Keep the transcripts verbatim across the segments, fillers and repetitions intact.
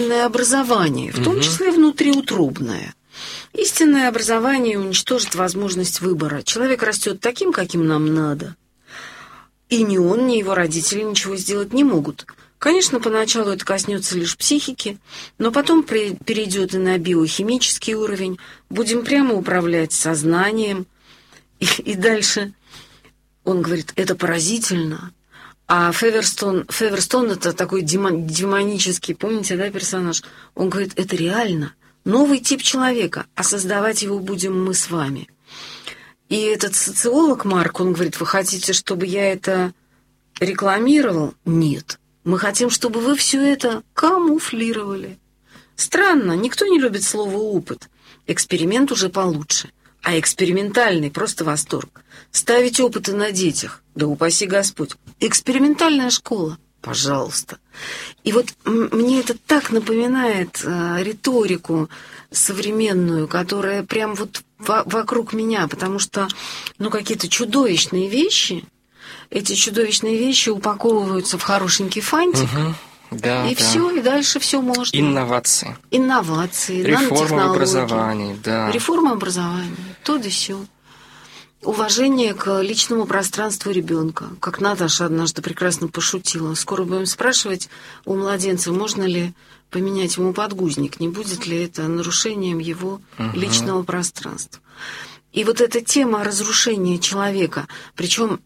образование, в том угу. числе внутриутробное. Истинное образование уничтожит возможность выбора. Человек растет таким, каким нам надо. И ни он, ни его родители ничего сделать не могут. Конечно, поначалу это коснется лишь психики, но потом перейдет и на биохимический уровень. Будем прямо управлять сознанием. И, и дальше он говорит, это поразительно. А Феверстон, Феверстон это такой демонический, помните, да, персонаж? Он говорит, это реально. Новый тип человека, а создавать его будем мы с вами. И этот социолог Марк, он говорит, вы хотите, чтобы я это рекламировал? Нет. Мы хотим, чтобы вы все это камуфлировали. Странно, никто не любит слово «опыт». Эксперимент уже получше. А экспериментальный – просто восторг. Ставить опыты на детях, да упаси Господь. Экспериментальная школа, пожалуйста. И вот мне это так напоминает э, риторику современную, которая прям вот во- вокруг меня, потому что, ну, какие-то чудовищные вещи, эти чудовищные вещи упаковываются в хорошенький фантик, угу. Да, и да. все, и дальше все можно. Инновации. Инновации, реформа в образовании, да. Реформа образования, то да сё. Уважение к личному пространству ребенка. Как Наташа однажды прекрасно пошутила. Скоро будем спрашивать у младенца, можно ли поменять ему подгузник, не будет ли это нарушением его угу. личного пространства. И вот эта тема разрушения человека, причем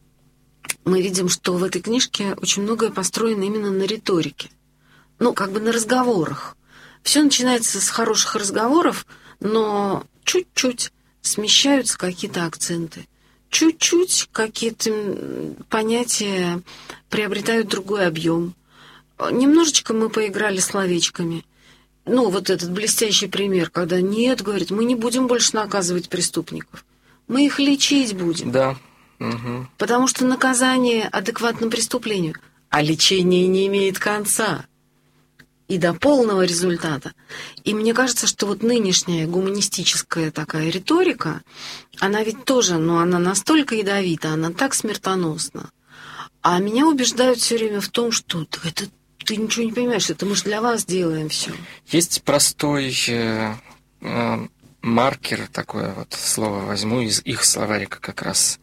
мы видим, что в этой книжке очень многое построено именно на риторике. Ну, как бы на разговорах. Все начинается с хороших разговоров, но чуть-чуть смещаются какие-то акценты. Чуть-чуть какие-то понятия приобретают другой объем. Немножечко мы поиграли словечками. Ну, вот этот блестящий пример, когда нет, говорит, мы не будем больше наказывать преступников. Мы их лечить будем. Да. Угу. Потому что наказание адекватно преступлению, а лечение не имеет конца и до полного результата. И мне кажется, что вот нынешняя гуманистическая такая риторика, она ведь тоже, ну, она настолько ядовита, она так смертоносна. А меня убеждают все время в том, что это ты ничего не понимаешь, это мы же для вас делаем все. Есть простой э, э, маркер, такое вот слово возьму из их словарика как раз.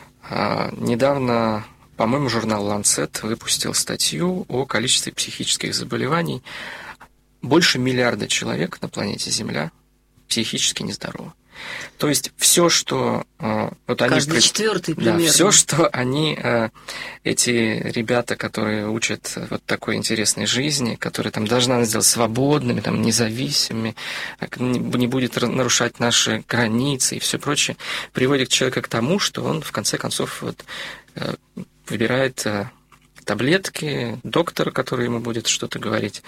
Недавно, по-моему, журнал «Ланцет» выпустил статью о количестве психических заболеваний. Больше миллиарда человек на планете Земля психически нездоровы. То есть все, что вот они каждый четвертый примерно. Да, все, что они, эти ребята, которые учат вот такой интересной жизни, которые там должна нас сделать свободными, там, независимыми, не будет нарушать наши границы и все прочее, приводит человека к тому, что он в конце концов вот, выбирает таблетки, доктора, который ему будет что-то говорить.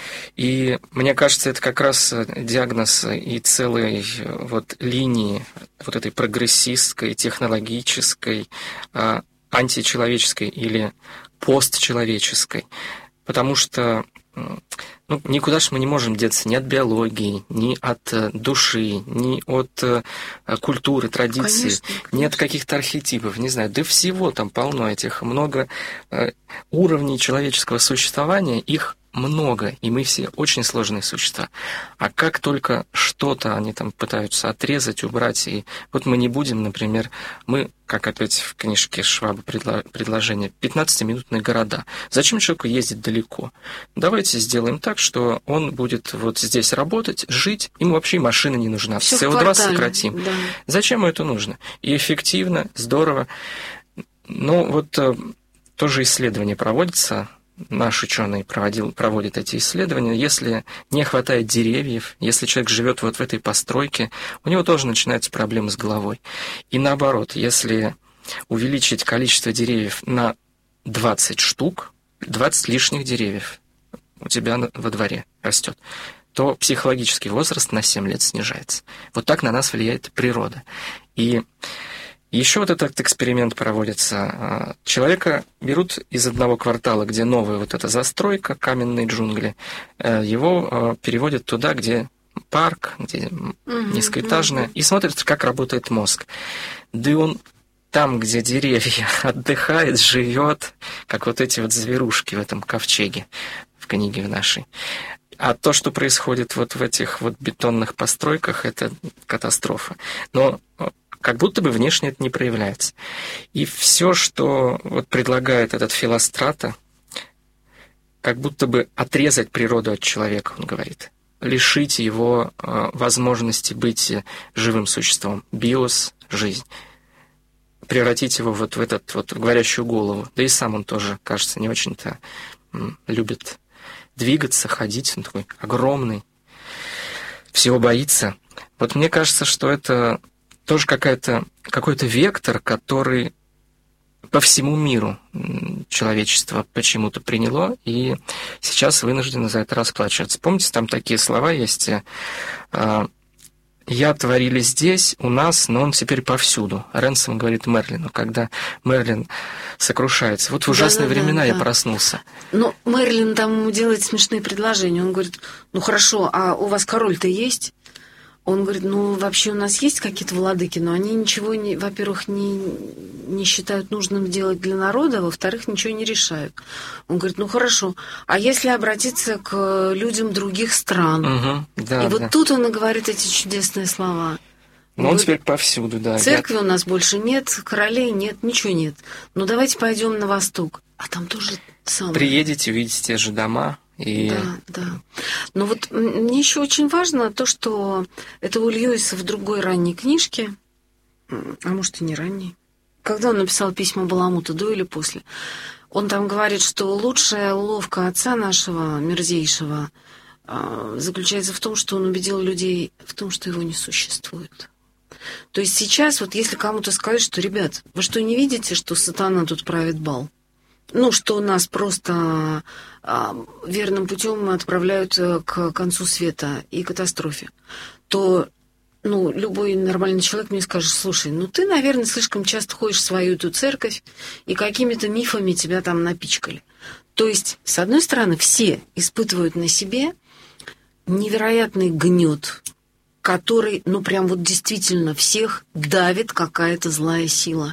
И мне кажется, это как раз диагноз и целой вот линии вот этой прогрессистской, технологической, античеловеческой или постчеловеческой. Потому что ну, никуда же мы не можем деться ни от биологии, ни от души, ни от культуры, традиции, конечно, конечно. Ни от каких-то архетипов, не знаю. Да всего там полно этих, много уровней человеческого существования, их много, и мы все очень сложные существа. А как только что-то они там пытаются отрезать, убрать, и вот мы не будем, например, мы, как опять в книжке Шваба предложение, пятнадцатиминутные города. Зачем человеку ездить далеко? Давайте сделаем так, что он будет вот здесь работать, жить, ему вообще и машина не нужна. Всё С СО два сократим. Да. Зачем это нужно? И эффективно, здорово. Ну, вот тоже исследование проводится. Наш ученый проводил, проводит эти исследования. Если не хватает деревьев, если человек живет вот в этой постройке, у него тоже начинаются проблемы с головой. И наоборот, если увеличить количество деревьев на двадцать штук, двадцать лишних деревьев у тебя во дворе растет, то психологический возраст на семь лет снижается. Вот так на нас влияет природа. И еще вот этот эксперимент проводится. Человека берут из одного квартала, где новая вот эта застройка, каменные джунгли, его переводят туда, где парк, где низкоэтажное, и смотрят, как работает мозг. Да и он там, где деревья, отдыхает, живет, как вот эти вот зверушки в этом ковчеге. книге в нашей. А то, что происходит вот в этих вот бетонных постройках, это катастрофа. Но как будто бы внешне это не проявляется. И все, что вот предлагает этот Филострата, как будто бы отрезать природу от человека, он говорит. Лишить его э, возможности быть живым существом. Биос — жизнь. Превратить его вот в этот вот говорящую голову. Да и сам он тоже, кажется, не очень-то м, любит двигаться, ходить. Он такой огромный, всего боится. Вот мне кажется, что это тоже какая-то, какой-то вектор, который по всему миру человечество почему-то приняло, и сейчас вынуждено за это расплачиваться. Помните, там такие слова есть: «Я творили здесь, у нас, но он теперь повсюду». Ренсом говорит Мерлину, когда Мерлин сокрушается. Вот в ужасные да, да, времена да, я да. проснулся. Но Мерлин там ему делает смешные предложения. Он говорит: ну хорошо, а у вас король-то есть? Он говорит: ну, вообще у нас есть какие-то владыки, но они ничего, не, во-первых, не, не считают нужным делать для народа, а во-вторых, ничего не решают. Он говорит: ну, хорошо, а если обратиться к людям других стран? Угу, да, и вот да. тут он и говорит эти чудесные слова. Но он, он теперь повсюду, да. Церкви я... у нас больше нет, королей нет, ничего нет. Ну, давайте пойдем на восток. А там тоже самое. Приедете, увидите те же дома. И... Да, да. Но вот мне еще очень важно то, что это у Льюиса в другой ранней книжке, а может и не ранней, когда он написал письма Баламута, до или после, он там говорит, что лучшая уловка отца нашего, мерзейшего, заключается в том, что он убедил людей в том, что его не существует. То есть сейчас, вот если кому-то сказать, что, ребят, вы что, не видите, что сатана тут правит бал? Ну, что нас просто а, верным путем отправляют к концу света и катастрофе, то ну, любой нормальный человек мне скажет: слушай, ну ты, наверное, слишком часто ходишь в свою эту церковь, и какими-то мифами тебя там напичкали. То есть, с одной стороны, все испытывают на себе невероятный гнет, который, ну, прям вот действительно всех давит какая-то злая сила.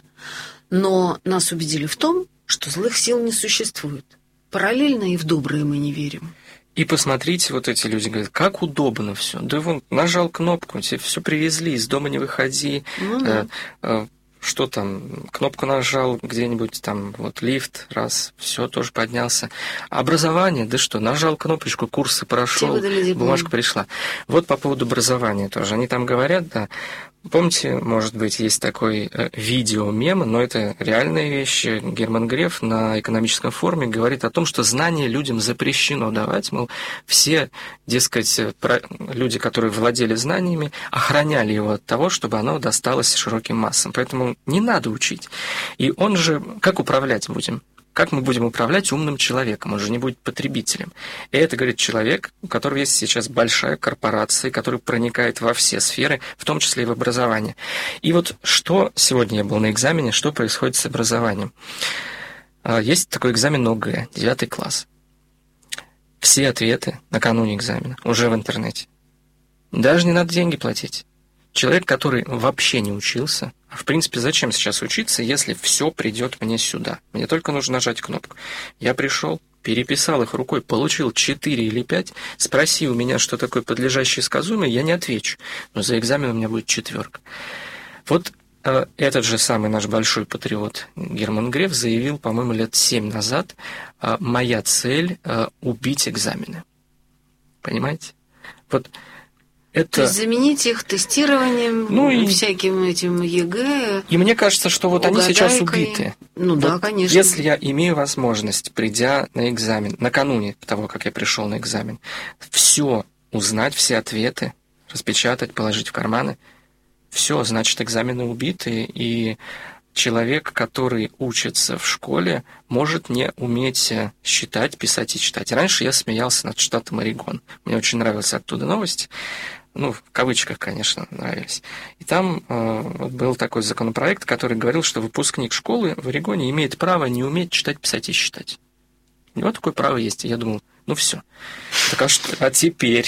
Но нас убедили в том, что злых сил не существует. Параллельно и в добрые мы не верим. И посмотрите, вот эти люди говорят: как удобно все. Да вон, нажал кнопку, тебе все привезли, из дома не выходи. Ну, да. э, э, что там, кнопку нажал где-нибудь, там, вот лифт, раз, все, тоже поднялся. Образование, да что, нажал кнопочку, курсы прошел, бумажка пришла. Вот по поводу образования тоже. Они там говорят, да, помните, может быть, есть такой э, видео-мем, но это реальная вещь. Герман Греф на экономическом форуме говорит о том, что знания людям запрещено давать, мол, все, дескать, про... люди, которые владели знаниями, охраняли его от того, чтобы оно досталось широким массам. Поэтому не надо учить. И он же, как управлять будем? Как мы будем управлять умным человеком? Он же не будет потребителем. И это, говорит, человек, у которого есть сейчас большая корпорация, который проникает во все сферы, в том числе и в образование. И вот что сегодня я был на экзамене, что происходит с образованием? Есть такой экзамен ОГЭ, девятый класс. Все ответы накануне экзамена уже в интернете. Даже не надо деньги платить. Человек, который вообще не учился, а в принципе зачем сейчас учиться, если все придет мне сюда? Мне только нужно нажать кнопку. Я пришел, переписал их рукой, получил четыре или пять, спроси у меня, что такое подлежащее сказуемое, я не отвечу. Но за экзамен у меня будет четверка. Вот э, этот же самый наш большой патриот Герман Греф заявил, по-моему, лет семь назад: э, моя цель э, — убить экзамены. Понимаете? Вот. Это... То есть заменить их тестированием, ну, и... всяким этим ЕГЭ. И мне кажется, что вот угадайкой. Они сейчас убиты. Ну вот да, конечно. Если я имею возможность, придя на экзамен, накануне того, как я пришел на экзамен, все узнать, все ответы, распечатать, положить в карманы, все, значит, экзамены убиты, и человек, который учится в школе, может не уметь считать, писать и читать. Раньше я смеялся над штатом Орегон. Мне очень нравились оттуда новости. Ну, в кавычках, конечно, нравились. И там э, был такой законопроект, который говорил, что выпускник школы в Орегоне имеет право не уметь читать, писать и считать. У него такое право есть. И я думал, ну все. Так а что? А теперь...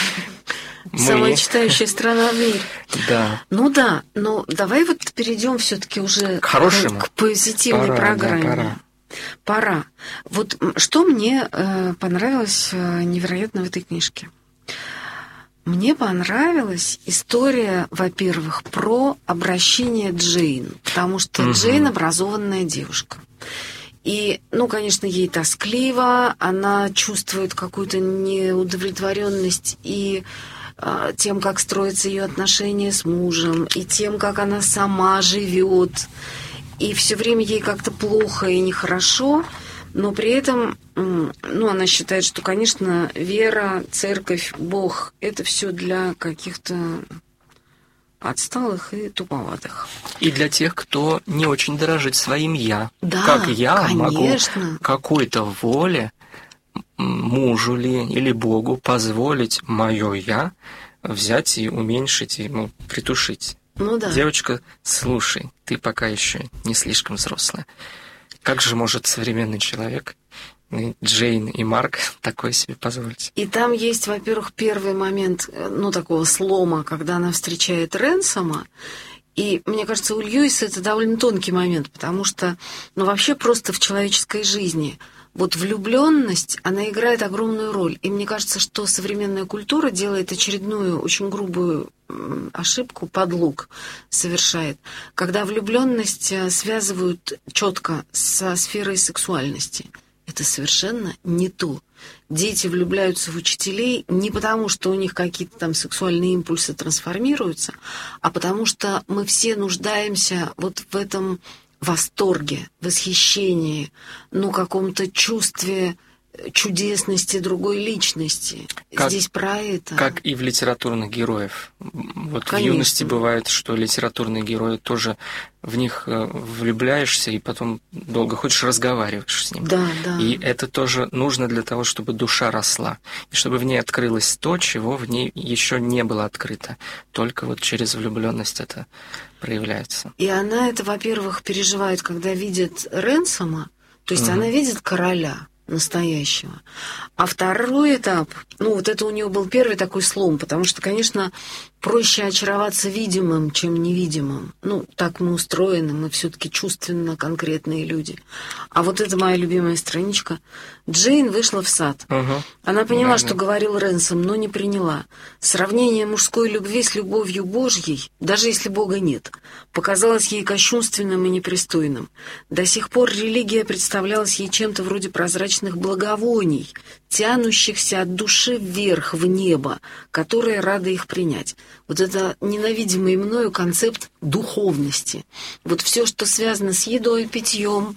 Самая читающая страна в мире. Да. Ну да, но давай вот перейдем все-таки уже к хорошему, к позитивной пора, программе. Да, пора. Пора. Вот что мне э, понравилось э, невероятно в этой книжке. Мне понравилась история, во-первых, про обращение Джейн, потому что угу. Джейн образованная девушка. И, ну, конечно, ей тоскливо, она чувствует какую-то неудовлетворенность и э, тем, как строятся ее отношения с мужем, и тем, как она сама живет. И все время ей как-то плохо и нехорошо, но при этом, ну, она считает, что, конечно, вера, церковь, Бог – это все для каких-то отсталых и туповатых. И для тех, кто не очень дорожит своим «я». Да, как я конечно. могу какой-то воле, мужу ли или Богу, позволить мое «я» взять и уменьшить, и ну, притушить. Ну да. Девочка, слушай, ты пока еще не слишком взрослая. Как же может современный человек, Джейн и Марк, такое себе позволить? И там есть, во-первых, первый момент, ну, такого слома, когда она встречает Ренсома. И, мне кажется, у Льюиса это довольно тонкий момент, потому что, ну, вообще просто в человеческой жизни вот влюбленность, она играет огромную роль. И мне кажется, что современная культура делает очередную очень грубую ошибку, подлог совершает, когда влюбленность связывают четко со сферой сексуальности. Это совершенно не то. Дети влюбляются в учителей не потому, что у них какие-то там сексуальные импульсы трансформируются, а потому что мы все нуждаемся вот в этом восторге, восхищении, ну, каком-то чувстве чудесности другой личности. Как, Здесь про это. Как и в литературных героев. Вот Конечно. В юности бывает, что литературные герои тоже в них влюбляешься и потом долго хочешь разговариваешь с ним. Да, да. И это тоже нужно для того, чтобы душа росла. И чтобы в ней открылось то, чего в ней еще не было открыто. Только вот через влюбленность это проявляется. И она это, во-первых, переживает, когда видит Ренсома, то есть mm-hmm. она видит короля настоящего. А второй этап, ну вот это у нее был первый такой слом, потому что, конечно, проще очароваться видимым, чем невидимым. Ну, так мы устроены, мы все-таки чувственно конкретные люди. А вот это моя любимая страничка. Джейн вышла в сад. Угу. Она поняла, да, что да. говорил Ренсом, но не приняла. Сравнение мужской любви с любовью Божьей, даже если Бога нет, показалось ей кощунственным и непристойным. До сих пор религия представлялась ей чем-то вроде прозрачных благовоний, тянущихся от души вверх, в небо, которые рады их принять. Вот это ненавидимый мною концепт духовности. Вот все, что связано с едой, питьем,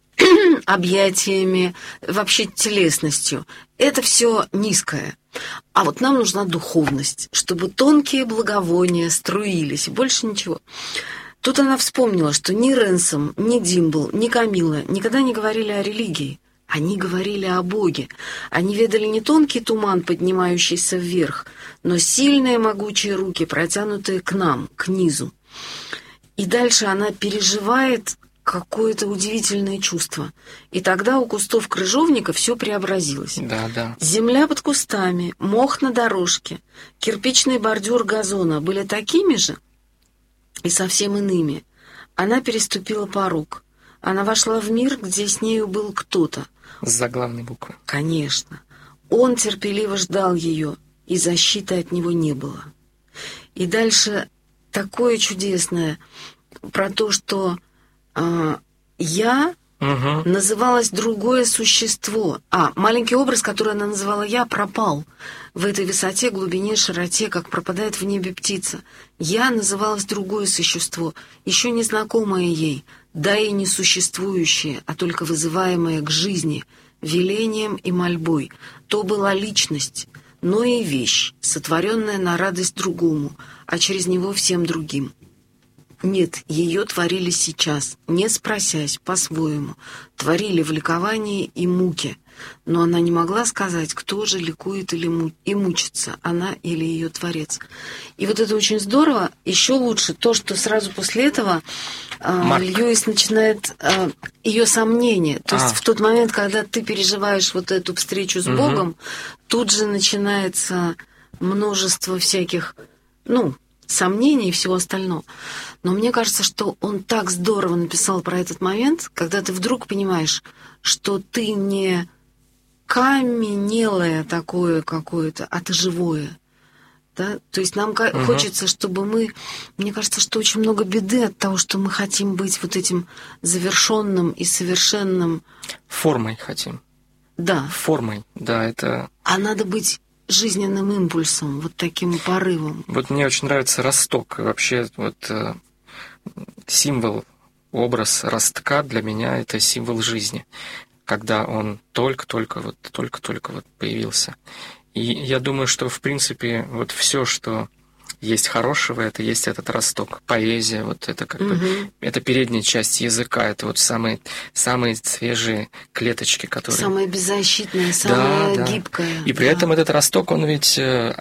объятиями, вообще телесностью, это все низкое. А вот нам нужна духовность, чтобы тонкие благовония струились, и больше ничего. Тут она вспомнила, что ни Ренсом, ни Димбл, ни Камила никогда не говорили о религии. Они говорили о Боге. Они ведали не тонкий туман, поднимающийся вверх, но сильные могучие руки, протянутые к нам, к низу. И дальше она переживает какое-то удивительное чувство. И тогда у кустов крыжовника все преобразилось. Да, да. Земля под кустами, мох на дорожке, кирпичный бордюр газона были такими же и совсем иными. Она переступила порог. Она вошла в мир, где с нею был кто-то. С заглавной буквы. Конечно. Он терпеливо ждал ее, и защиты от него не было. И дальше такое чудесное про то, что э, я угу. называлось другое существо. А, маленький образ, который она называла я, пропал в этой высоте, глубине, широте, как пропадает в небе птица. Я называлось другое существо, еще незнакомое ей, да и не существующее, а только вызываемое к жизни, велением и мольбой. То была личность, но и вещь, сотворенная на радость другому, а через него всем другим. Нет, ее творили сейчас, не спросясь, по-своему. Творили в ликовании и муке. Но она не могла сказать, кто же ликует или му- и мучится, она или ее творец. И вот это очень здорово. Еще лучше то, что сразу после этого э, Льюис начинает э, ее сомнения. То а. есть в тот момент, когда ты переживаешь вот эту встречу с угу. Богом, тут же начинается множество всяких, ну, сомнений и всего остального. Но мне кажется, что он так здорово написал про этот момент, когда ты вдруг понимаешь, что ты не каменелое такое какое-то, а ты живое. Да? То есть нам угу. хочется, чтобы мы... Мне кажется, что очень много беды от того, что мы хотим быть вот этим завершенным и совершенным... Формой хотим. Да. Формой, да, это... А надо быть жизненным импульсом, вот таким порывом. Вот мне очень нравится росток. Вообще вот э, символ, образ ростка для меня это символ жизни. Когда он только-только вот, только-только вот появился. И я думаю, что, в принципе, вот все, что есть хорошего, это есть этот росток. Поэзия, вот это как угу. бы, это передняя часть языка, это вот самые, самые свежие клеточки, которые... Самая беззащитная, самая да, гибкая. Да. И при да. этом этот росток, он ведь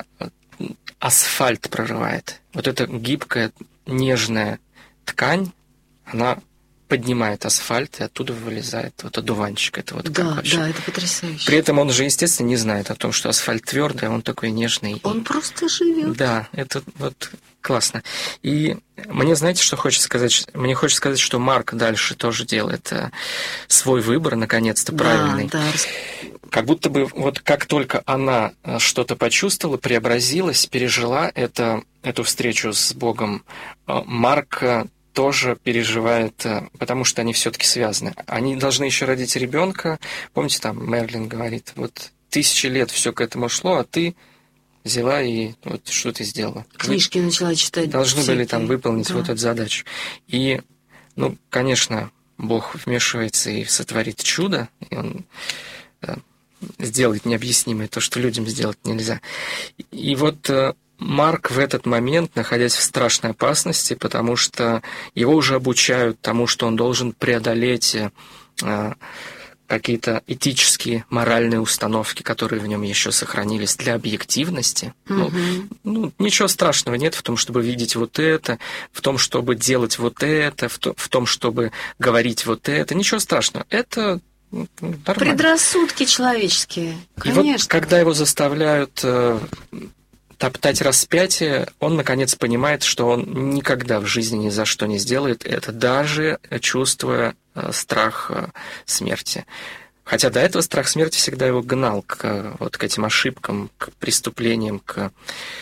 асфальт прорывает. Вот эта гибкая, нежная ткань, она... поднимает асфальт, и оттуда вылезает вот одуванчик. Это вот да, как вообще. Да, это потрясающе. При этом он же, естественно, не знает о том, что асфальт твердый, а он такой нежный. Он и... просто живет. Да, это вот классно. И мне, знаете, что хочется сказать? Мне хочется сказать, что Марк дальше тоже делает свой выбор, наконец-то, правильный. Да, да. Как будто бы вот как только она что-то почувствовала, преобразилась, пережила это, эту встречу с Богом, Марк тоже переживает, потому что они все-таки связаны. Они должны еще родить ребенка. Помните, там Мерлин говорит, вот тысячи лет все к этому шло, а ты взяла и вот что ты сделала. Книжки Вы начала читать. Должны всякие. были там выполнить да. вот эту задачу. И, ну, конечно, Бог вмешивается и сотворит чудо, и Он да, сделает необъяснимое то, что людям сделать нельзя. И вот Марк в этот момент, находясь в страшной опасности, потому что его уже обучают тому, что он должен преодолеть э, какие-то этические, моральные установки, которые в нем еще сохранились для объективности. Mm-hmm. Ну, ну, ничего страшного нет в том, чтобы видеть вот это, в том, чтобы делать вот это, в, то, в том, чтобы говорить вот это. Ничего страшного. Это нормально. Предрассудки человеческие, конечно. И вот когда его заставляют... Э, топтать распятие, он, наконец, понимает, что он никогда в жизни ни за что не сделает это, даже чувствуя страх смерти. Хотя до этого страх смерти всегда его гнал к, вот, к этим ошибкам, к преступлениям, к,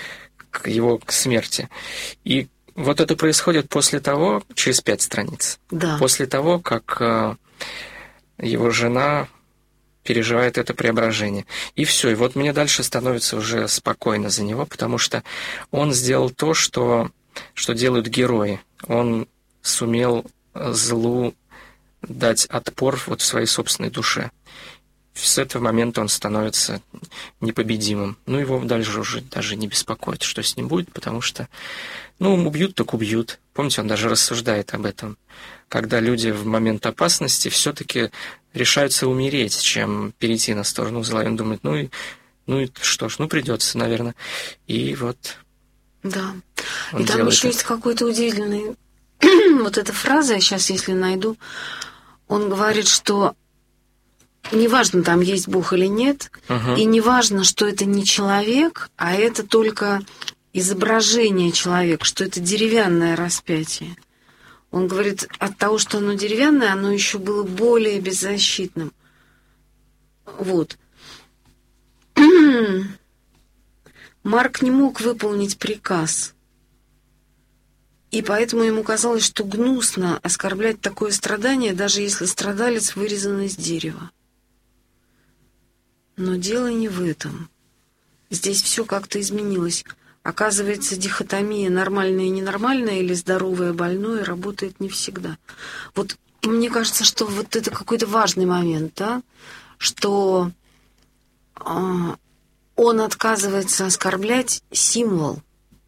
к его к смерти. И вот это происходит после того, через пять страниц, да. после того, как его жена... переживает это преображение. И все. И вот мне дальше становится уже спокойно за него, потому что он сделал то, что, что делают герои. Он сумел злу дать отпор вот в своей собственной душе. С этого момента он становится непобедимым. Ну, его дальше уже даже не беспокоит, что с ним будет, потому что, ну, убьют, так убьют. Помните, он даже рассуждает об этом. Когда люди в момент опасности все-таки решаются умереть, чем перейти на сторону зла. И он думает, ну и, ну и что ж, ну придется, наверное. И вот... Да. И там еще это. Есть какой-то удивительный... вот эта фраза, я сейчас, если найду, он говорит, что неважно, там есть Бог или нет, угу. и неважно, что это не человек, а это только изображение человека, что это деревянное распятие. Он говорит, от того, что оно деревянное, оно еще было более беззащитным. Вот. Марк не мог выполнить приказ. И поэтому ему казалось, что гнусно оскорблять такое страдание, даже если страдалец вырезан из дерева. Но дело не в этом. Здесь все как-то изменилось. Оказывается, дихотомия нормальное и ненормальное или здоровое и больное работает не всегда. Вот мне кажется, что вот это какой-то важный момент, да? Что э, он отказывается оскорблять символ.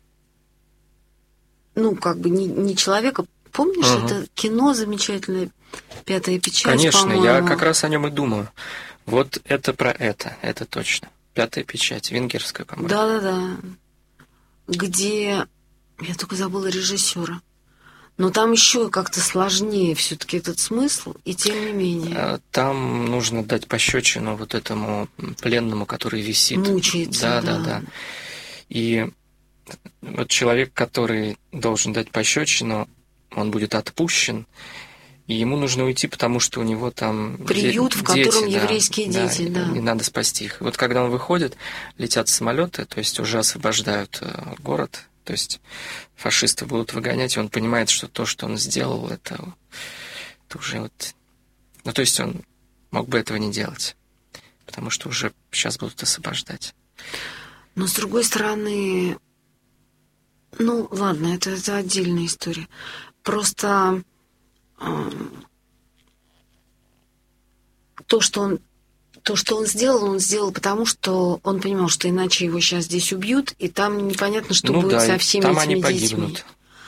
Ну, как бы не, не человека. Помнишь, угу. это кино замечательное «Пятая печать», конечно, по-моему? Я как раз о нем и думаю. Вот это про это, это точно. «Пятая печать», венгерская, по-моему. Да-да-да. Где... Я только забыла режиссера. Но там еще как-то сложнее все-таки этот смысл, и тем не менее. Там нужно дать пощечину вот этому пленному, который висит. Мучается, да. да. Да, да. И вот человек, который должен дать пощечину, он будет отпущен, и ему нужно уйти, потому что у него там приют, де- в котором дети, еврейские да, дети, да, да. И надо спасти их. И вот когда он выходит, летят самолеты, то есть уже освобождают город, то есть фашисты будут выгонять, и он понимает, что то, что он сделал, это, это уже вот... Ну, то есть он мог бы этого не делать, потому что уже сейчас будут освобождать. Но, с другой стороны, ну, ладно, это, это отдельная история. Просто э, то, что он, то, что он сделал, он сделал потому, что он понимал, что иначе его сейчас здесь убьют, и там непонятно, что ну, будет да, со всеми там этими они детьми. погибнут.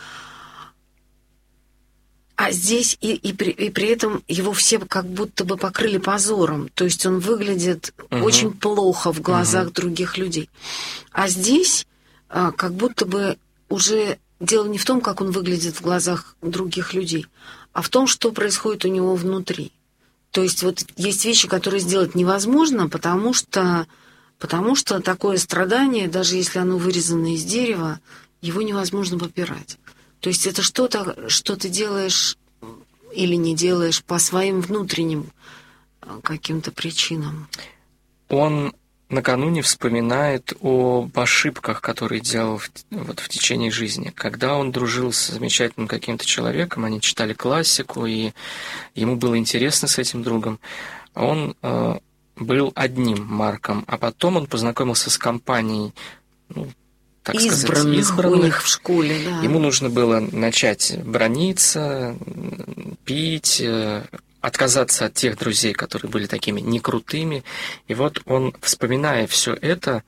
А здесь и, и, при, и при этом его все как будто бы покрыли позором. То есть он выглядит угу. очень плохо в глазах угу. других людей. А здесь а, как будто бы уже дело не в том, как он выглядит в глазах других людей, а в том, что происходит у него внутри. То есть вот есть вещи, которые сделать невозможно, потому что, потому что такое страдание, даже если оно вырезано из дерева, его невозможно попирать. То есть это что-то, что ты делаешь или не делаешь по своим внутренним каким-то причинам. Он накануне вспоминает об ошибках, которые делал в, вот, в течение жизни. Когда он дружил с замечательным каким-то человеком, они читали классику, и ему было интересно с этим другом, он э, был одним Марком, а потом он познакомился с компанией, ну, так избранных, сказать, избранных. У них в школе, да. Ему нужно было начать браниться, пить, отказаться от тех друзей, которые были такими некрутыми. И вот он, вспоминая все это,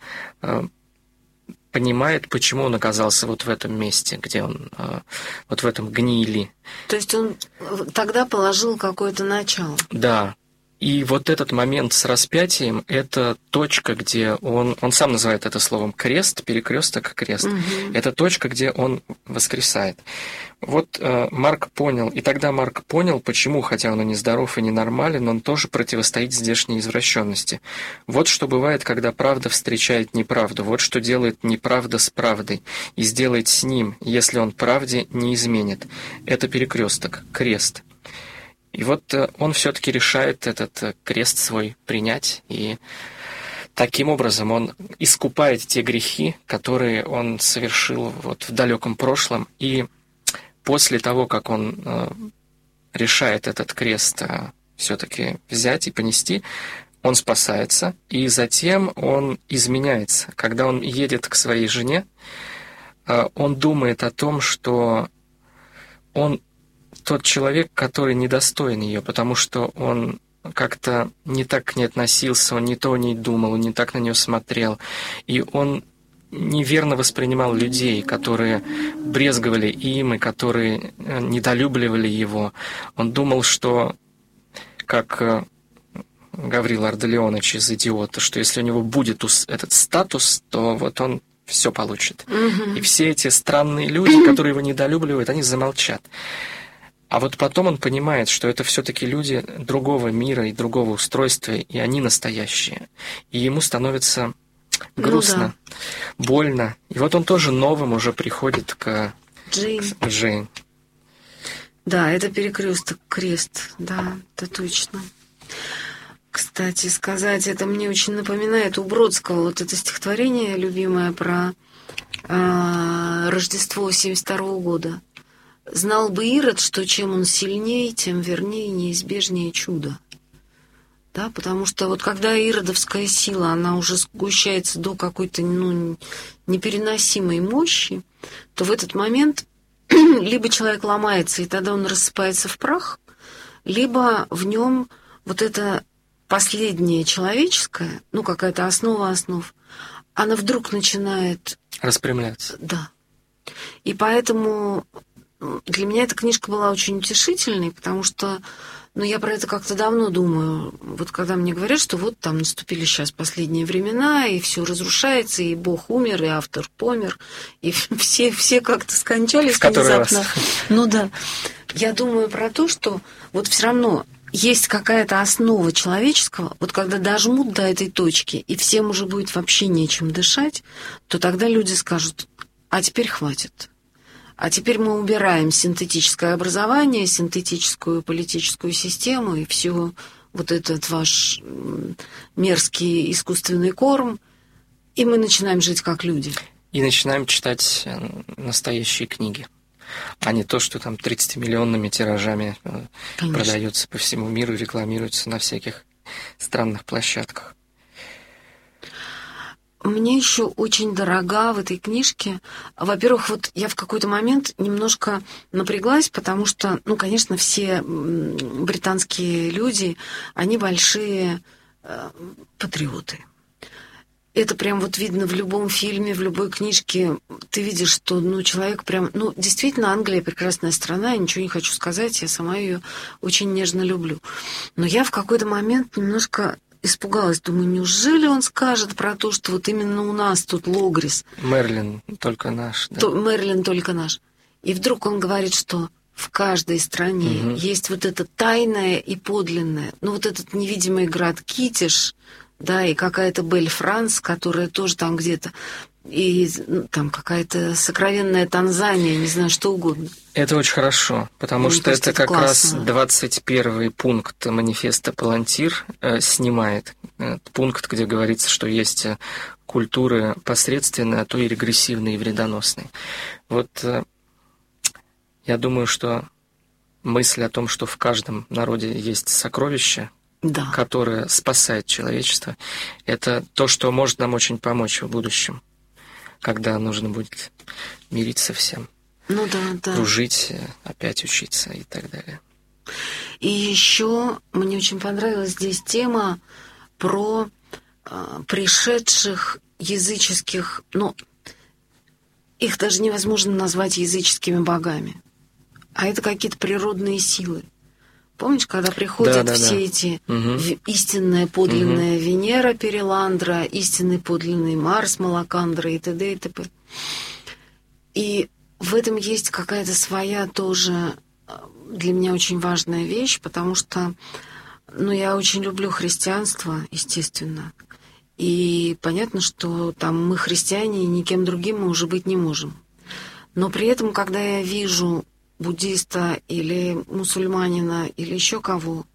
понимает, почему он оказался вот в этом месте, где он, вот в этом гнили. То есть он тогда положил какое-то начало. Да. И вот этот момент с распятием – это точка, где он, он сам называет это словом крест, перекресток, крест. Угу. Это точка, где он воскресает. Вот э, Марк понял, и тогда Марк понял, почему, хотя он и нездоров, и ненормален, он тоже противостоит здешней извращенности. Вот что бывает, когда правда встречает неправду, вот что делает неправда с правдой, и сделает с ним, если он правде не изменит. Это перекресток, крест. И вот он все-таки решает этот крест свой принять, и таким образом он искупает те грехи, которые он совершил вот в далеком прошлом. И после того, как он решает этот крест все-таки взять и понести, он спасается, и затем он изменяется. Когда он едет к своей жене, он думает о том, что он тот человек, который недостоин ее, потому что он как-то не так к ней относился, он не то о ней думал, он не так на нее смотрел. И он неверно воспринимал людей, которые брезговали им и которые недолюбливали его. Он думал, что, как Гаврил Ардалионович из «Идиота», что если у него будет этот статус, то вот он все получит. Mm-hmm. И все эти странные люди, которые его недолюбливают, они замолчат. А вот потом он понимает, что это все-таки люди другого мира и другого устройства, и они настоящие. И ему становится грустно, ну, да. больно. И вот он тоже новым уже приходит к Джейн. К Джейн. Да, это перекресток, крест, да, это точно. Кстати, сказать, это мне очень напоминает у Бродского вот это стихотворение любимое про э, Рождество семьдесят второго года. Знал бы Ирод, что чем он сильнее, тем вернее неизбежнее чудо. Да, потому что вот когда иродовская сила, она уже сгущается до какой-то ну, непереносимой мощи, то в этот момент либо человек ломается, и тогда он рассыпается в прах, либо в нем вот это последнее человеческое, ну какая-то основа основ, она вдруг начинает... распрямляться. Да. И поэтому... Для меня эта книжка была очень утешительной, потому что, ну, я про это как-то давно думаю. Вот когда мне говорят, что вот там наступили сейчас последние времена, и все разрушается, и Бог умер, и автор помер, и все, все как-то скончались внезапно. Ну да. Я думаю про то, что вот все равно есть какая-то основа человеческого, вот когда дожмут до этой точки, и всем уже будет вообще нечем дышать, то тогда люди скажут: а теперь хватит. А теперь мы убираем синтетическое образование, синтетическую политическую систему и все вот этот ваш мерзкий искусственный корм, и мы начинаем жить как люди. И начинаем читать настоящие книги, а не то, что там тридцатимиллионными тиражами Конечно. Продается по всему миру и рекламируется на всяких странных площадках. Мне еще очень дорога в этой книжке. Во-первых, вот я в какой-то момент немножко напряглась, потому что, ну, конечно, все британские люди, они большие э, патриоты. Это прям вот видно в любом фильме, в любой книжке. Ты видишь, что, ну, человек прям... Ну, действительно, Англия прекрасная страна, я ничего не хочу сказать, я сама ее очень нежно люблю. Но я в какой-то момент немножко... испугалась, думаю, неужели он скажет про то, что вот именно у нас тут Логрис. Мерлин только наш. Да? То, Мерлин только наш. И вдруг он говорит, что в каждой стране угу. есть вот это тайное и подлинное. Ну, вот этот невидимый град Китиш, да, и какая-то Бель-Франс, которая тоже там где-то, и ну, там какая-то сокровенная Танзания, не знаю, что угодно. Это очень хорошо, потому Мне что кажется, это как классно. Раз двадцать первый пункт манифеста Палантир э, снимает. Э, пункт, где говорится, что есть культуры посредственные, а то и регрессивные и вредоносные. Вот э, я думаю, что мысль о том, что в каждом народе есть сокровище, да. которое спасает человечество, это то, что может нам очень помочь в будущем, когда нужно будет мириться всем. Ну да, да. Дружить, опять учиться и так далее. И еще мне очень понравилась здесь тема про э, пришедших языческих, ну, их даже невозможно назвать языческими богами, а это какие-то природные силы. Помнишь, когда приходят да, да, все да. эти угу. истинная подлинная угу. Венера Переландра, истинный подлинный Марс Малакандра и т.д. и т.п. И в этом есть какая-то своя тоже для меня очень важная вещь, потому что, ну, я очень люблю христианство, естественно. И понятно, что там мы христиане, и никем другим мы уже быть не можем. Но при этом, когда я вижу буддиста или мусульманина или еще кого,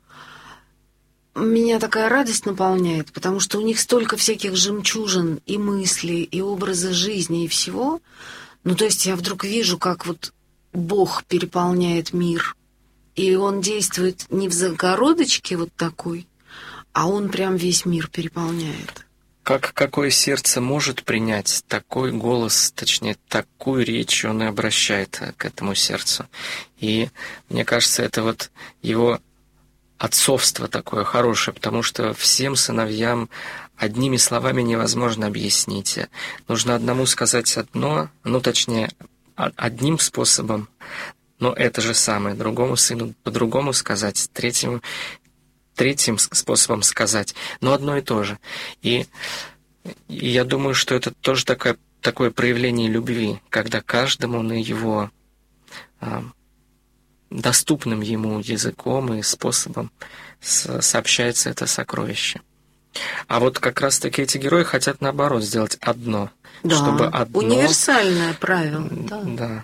меня такая радость наполняет, потому что у них столько всяких жемчужин и мыслей, и образа жизни, и всего. Ну, то есть я вдруг вижу, как вот Бог переполняет мир, и Он действует не в загородочке вот такой, а Он прям весь мир переполняет. Как какое сердце может принять такой голос, точнее, такую речь, он и обращает к этому сердцу. И мне кажется, это вот его отцовство такое хорошее, потому что всем сыновьям одними словами невозможно объяснить. Нужно одному сказать одно, ну, точнее, одним способом, но это же самое, другому сыну по-другому сказать, третьему третьим способом сказать, но одно и то же. И, и я думаю, что это тоже такое, такое проявление любви, когда каждому на его а, доступным ему языком и способом с, сообщается это сокровище. А вот как раз-таки эти герои хотят, наоборот, сделать одно. Да, чтобы одно... универсальное правило. Да. да.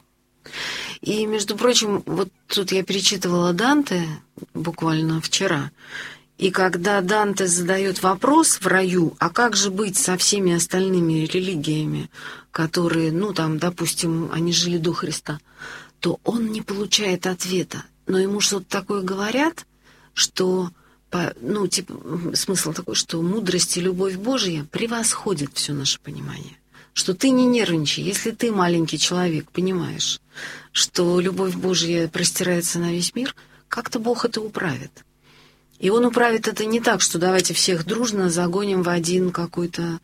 И, между прочим, вот тут я перечитывала Данте буквально вчера, и когда Данте задает вопрос в раю, а как же быть со всеми остальными религиями, которые, ну, там, допустим, они жили до Христа, то он не получает ответа. Но ему что-то такое говорят, что, ну, типа, смысл такой, что мудрость и любовь Божья превосходят все наше понимание. Что ты не нервничай, если ты маленький человек, понимаешь, что любовь Божья простирается на весь мир, как-то Бог это управит. И Он управит это не так, что давайте всех дружно загоним в один какой-то,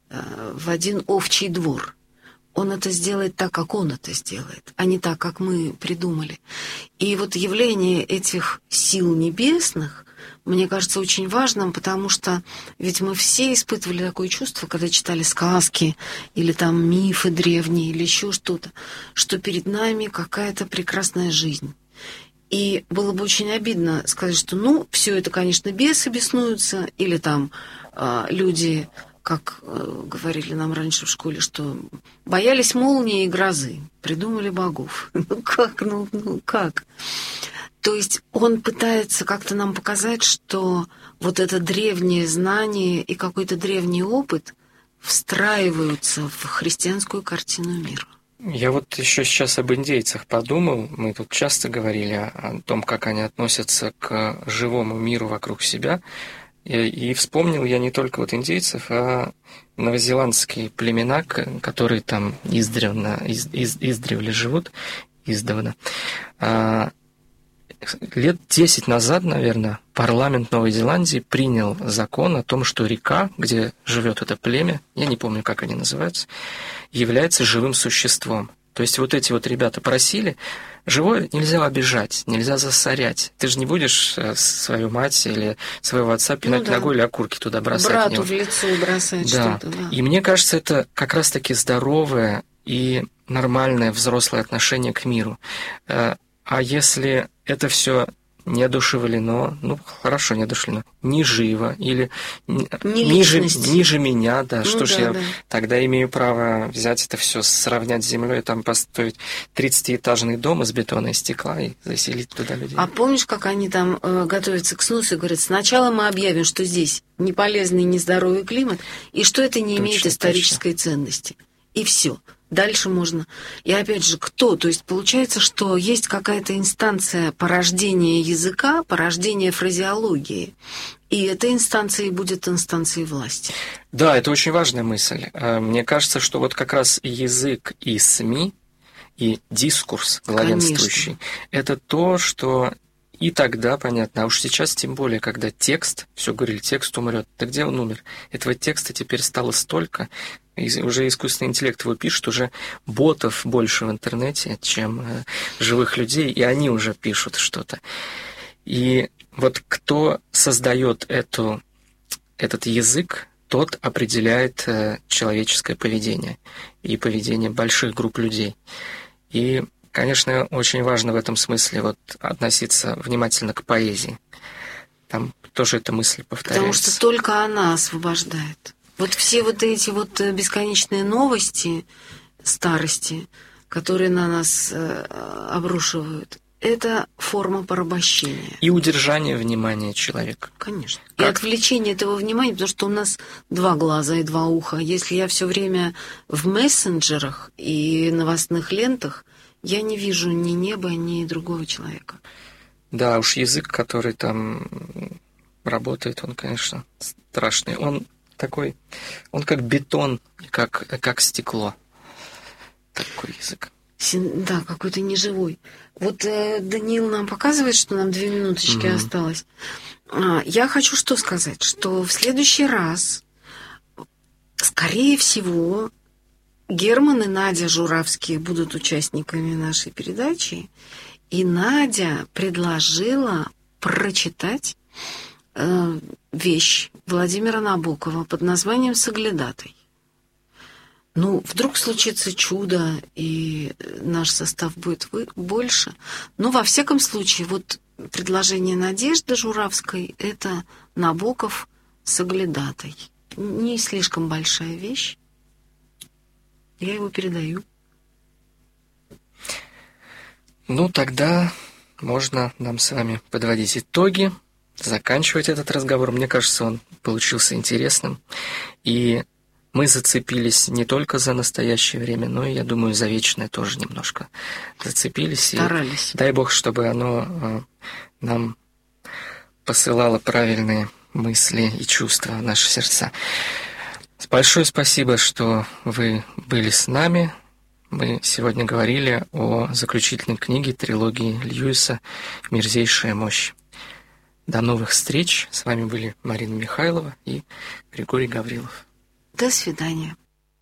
в один овчий двор. Он это сделает так, как Он это сделает, а не так, как мы придумали. И вот явление этих сил небесных, мне кажется, очень важным, потому что ведь мы все испытывали такое чувство, когда читали сказки или там мифы древние или еще что-то, что перед нами какая-то прекрасная жизнь. И было бы очень обидно сказать, что ну, все это, конечно, бесы беснуются, или там э, люди как э, говорили нам раньше в школе, что боялись молнии и грозы, придумали богов. Ну как, ну, ну как? То есть он пытается как-то нам показать, что вот это древнее знание и какой-то древний опыт встраиваются в христианскую картину мира. Я вот еще сейчас об индейцах подумал. Мы тут часто говорили о том, как они относятся к живому миру вокруг себя. И, и вспомнил я не только вот индейцев, а новозеландские племена, которые там издревно, из, из, издревле живут, издавна. А, лет десять назад, наверное, парламент Новой Зеландии принял закон о том, что река, где живет это племя, я не помню, как они называются, является живым существом. То есть вот эти вот ребята просили, живое нельзя обижать, нельзя засорять. Ты же не будешь свою мать или своего отца пинать ну, да. ногой или окурки туда бросать. Брату в лицо бросать да. что-то. Да. И мне кажется, это как раз-таки здоровое и нормальное взрослое отношение к миру. А если это все неодушевлено, ну хорошо, неодушевлено, не живо или не ниже, ниже меня, да, ну, что да, ж я да. тогда имею право взять это все, сравнять с землей, там построить тридцатиэтажный дом из бетона и стекла и заселить туда людей. А помнишь, как они там э, готовятся к сносу и говорят, сначала мы объявим, что здесь неполезный, нездоровый климат, и что это не точно, имеет исторической точно. ценности. И все. Дальше можно. И опять же, кто? То есть получается, что есть какая-то инстанция порождения языка, порождения фразеологии. И эта инстанция и будет инстанцией власти. Да, это очень важная мысль. Мне кажется, что вот как раз язык и СМИ, и дискурс главенствующий, Конечно. это то, что... И тогда понятно, а уж сейчас тем более, когда текст, все говорили, текст умрет. Да где он умер? Этого текста теперь стало столько, и уже искусственный интеллект его пишет, уже ботов больше в интернете, чем э, живых людей, и они уже пишут что-то. И вот кто создает эту, этот язык, тот определяет э, человеческое поведение и поведение больших групп людей. И конечно, очень важно в этом смысле вот относиться внимательно к поэзии. Там тоже эта мысль повторяется. Потому что только она освобождает. Вот все вот эти вот бесконечные новости старости, которые на нас обрушивают, это форма порабощения. И удержание внимания человека. Конечно. Как? И отвлечение этого внимания, потому что у нас два глаза и два уха. Если я все время в мессенджерах и новостных лентах, я не вижу ни неба, ни другого человека. Да, уж язык, который там работает, он, конечно, страшный. Он такой, он как бетон, как, как стекло. Такой язык. Да, какой-то неживой. Вот э, Даниил нам показывает, что нам две минуточки mm-hmm. осталось. А, я хочу что сказать, что в следующий раз, скорее всего, Герман и Надя Журавские будут участниками нашей передачи, и Надя предложила прочитать э, вещь Владимира Набокова под названием «Соглядатай». Ну, вдруг случится чудо, и наш состав будет больше. Но, во всяком случае, вот предложение Надежды Журавской – это Набоков «Соглядатай». Не слишком большая вещь. Я его передаю. Ну, тогда можно нам с вами подводить итоги, заканчивать этот разговор. Мне кажется, он получился интересным. И мы зацепились не только за настоящее время, но и, я думаю, за вечное тоже немножко зацепились. Старались. И дай Бог, чтобы оно нам посылало правильные мысли и чувства в наши сердца. Большое спасибо, что вы были с нами. Мы сегодня говорили о заключительной книге трилогии Льюиса «Мерзейшая мощь». До новых встреч. С вами были Марина Михайлова и Григорий Гаврилов. До свидания.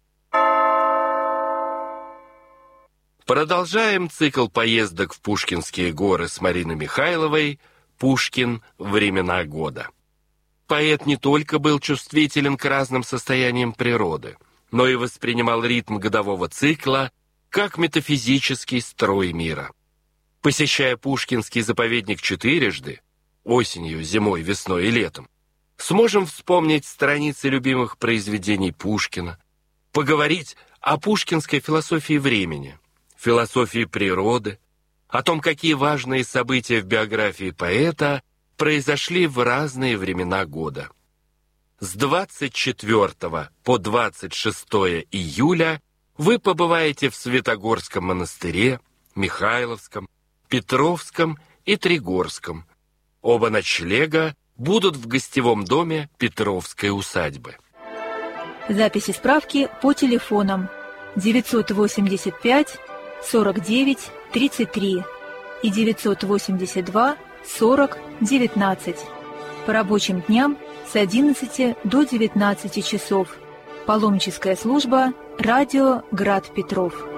Продолжаем цикл поездок в Пушкинские горы с Мариной Михайловой «Пушкин. Времена года». Поэт не только был чувствителен к разным состояниям природы, но и воспринимал ритм годового цикла как метафизический строй мира. Посещая Пушкинский заповедник четырежды, осенью, зимой, весной и летом, Сможем вспомнить страницы любимых произведений Пушкина, поговорить о пушкинской философии времени, философии природы, о том, какие важные события в биографии поэта произошли в разные времена года. С двадцать четвёртого по двадцать шестое июля вы побываете в Святогорском монастыре, Михайловском, Петровском и Тригорском. Оба ночлега будут в гостевом доме Петровской усадьбы. Записи справки по телефонам девятьсот восемьдесят пять сорок девять тридцать три и девятьсот восемьдесят два сорок девятнадцать. По рабочим дням с одиннадцати до девятнадцати часов. Паломническая служба «Радио Град Петров».